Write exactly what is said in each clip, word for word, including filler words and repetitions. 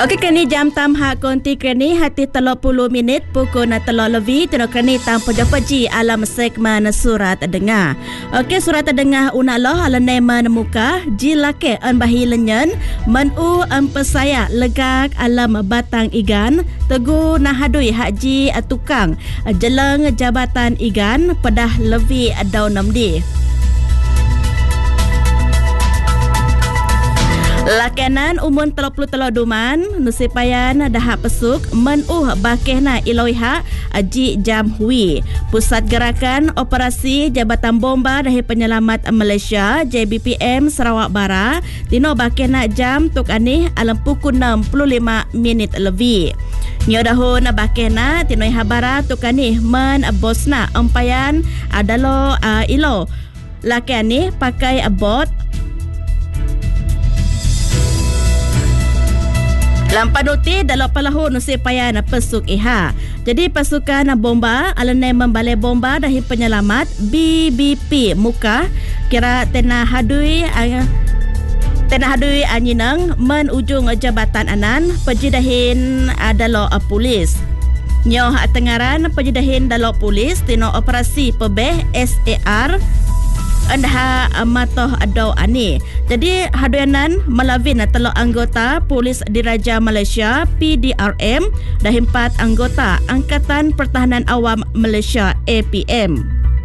Okey, kini jam tam hak konti kini hati telok puluh minit pukul na telok lebih tino kini tam pejapaji alam segmen surat dengar. Okey, surat dengar unaloh ala nema muka jilake an bahi lenyen menu an pesaya legak alam batang igan tegu nahadui haji tukang jelang jabatan igan pedah lebih daun namdi. Lakanan umun telok puluh telok duman nusipayan dah pesuk menuh bakehna iloiha aji jam hui. Pusat Gerakan Operasi Jabatan Bomba dari Penyelamat Malaysia J B P M Sarawak Barat tino bakehna jam tuk anih alam pukul enam puluh lima minit lebih. Nyo dahun bakehna tino habara tuk anih men bosna empayan adalo uh, ilo lakani pakai bot Lampanuti dalam palahu nusi payan pesuk iha. Jadi pasukan bomba alanai membalai bomba dari penyelamat B B P muka kira tena hadui tena hadui anyinang men ujung jabatan anan pejidahin adalah polis. Nyoh tengaran pejidahin dalam polis tino operasi pebeh S A R Anda matoh adau ani. Jadi haduanan melavin telok anggota Polis Diraja Malaysia P D R M dan empat anggota Angkatan Pertahanan Awam Malaysia A P M.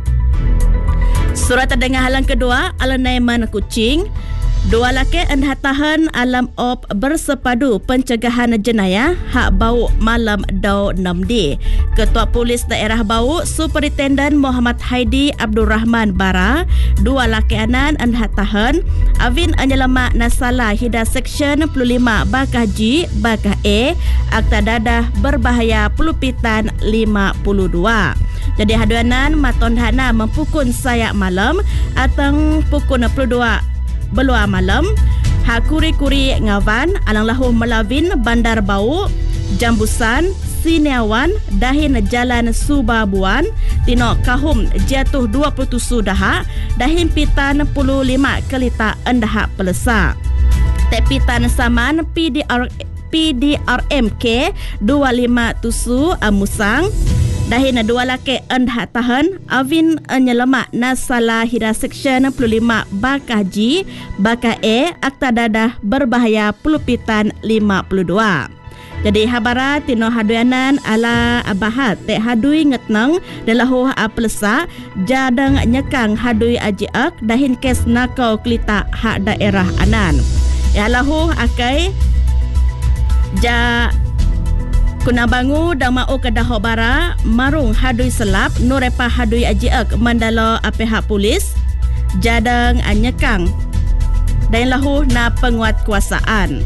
Surat terdengar halang kedua alanai man kucing. Dua laki anda tahan alam op bersepadu pencegahan jenayah hak bau malam dau enam D. Ketua Polis Daerah Bau Superintendent Muhammad Haidi Abdul Rahman Bara, dua laki anan anda tahan Avin Anyalama Nasala Hida Seksyen puluh lima Bakah G Bakah A Akta Dadah Berbahaya Pelupitan lima puluh dua. Jadi haduanan maton hana mempukun sayak malam atang pukul enam puluh dua Belua malam hakuri-kuri ngawan alang lahu melavin Bandar Bau Jambusan Siniawan dahin Jalan Subabuan tino kahum jatuh dua puluh tujuh daha dahin pitan puluh lima kelita endah pelesa tepitan saman P D R P D R M K dua lima tujuh Amusang dahin dua laki endah tahan Avin Anyelama Nasala Hira Seksyen puluh lima Bakah G Bakah A Akta Dadah Berbahaya Pelupitan lima puluh dua. Jadi habara tino haduanan ala abahat te hadui ngetnang delahu apelsa jadang nyekang hadui ajiak dahin kes nakau kelita hak daerah anan. Ya lahu akai ja kuna bangu dan mau ke Dahok Bara marung hadui selap nurepa hadui ajiak mandalo pihak polis jadang anyekang dan lahu na penguat kuasaan.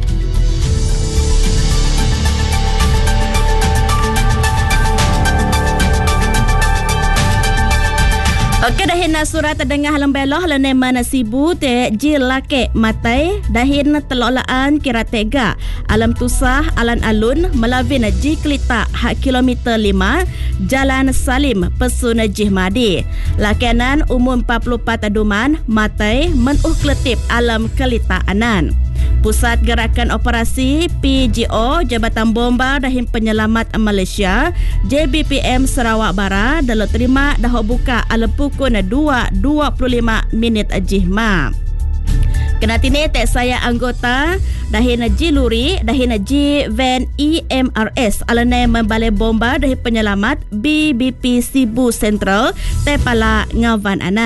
Okey, dahin na surat terdengar halang beloh halang nema nasibu te jilake matai dahin telolaan kira tega alam tusah alan alun melavin jiklita hak kilometer lima Jalan Salim Pesun Jihmadi. Lakanan umum empat puluh empat aduman matai menuh keletip alam kelita anan. Pusat Gerakan Operasi P G O Jabatan Bomba dahin Penyelamat Malaysia J B P M Sarawak Barat dalam terima dah buka alam pukul dua dua puluh lima minit jihma. Kena tini tek saya anggota dahin Jiluri dahin J Van E M R S alanai membalai bomba dahin Penyelamat B B P Sibu Sentral tepala ngawan anak.